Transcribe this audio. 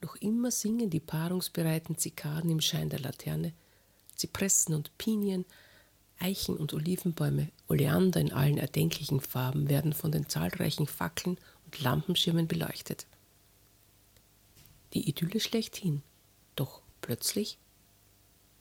Noch immer singen die paarungsbereiten Zikaden im Schein der Laterne. Zypressen und Pinien, Eichen und Olivenbäume, Oleander in allen erdenklichen Farben werden von den zahlreichen Fackeln und Lampenschirmen beleuchtet. Die Idylle schlechthin. Doch plötzlich